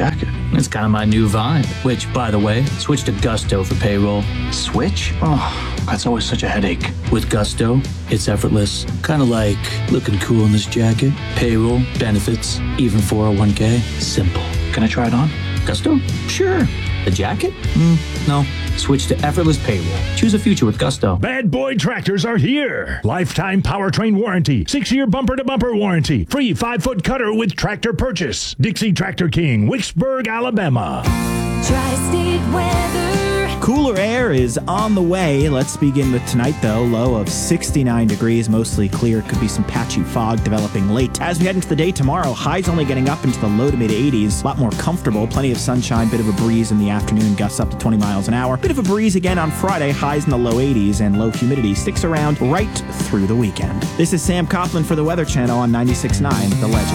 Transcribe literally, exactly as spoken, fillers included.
jacket. It's kind of my new vibe, which, by the way, switch to Gusto for payroll. Switch? Oh, that's always such a headache. With Gusto, it's effortless. Kind of like looking cool in this jacket. Payroll, benefits, even four oh one k. Simple. Can I try it on? Gusto? Sure. The jacket? Mm, no. Switch to effortless payroll. Choose a future with Gusto. Bad Boy Tractors are here. Lifetime powertrain warranty. Six-year bumper-to-bumper warranty. Free five-foot cutter with tractor purchase. Dixie Tractor King, Wicksburg, Alabama. Tri-State weather. Cooler air is on the way. Let's begin with tonight, though. Low of sixty-nine degrees, mostly clear. Could be some patchy fog developing late. As we head into the day tomorrow, highs only getting up into the low to mid eighties. A lot more comfortable. Plenty of sunshine, bit of a breeze in the afternoon, gusts up to twenty miles an hour. Bit of a breeze again on Friday, highs in the low eighties, and low humidity sticks around right through the weekend. This is Sam Coughlin for the Weather Channel on ninety-six point nine The Legend.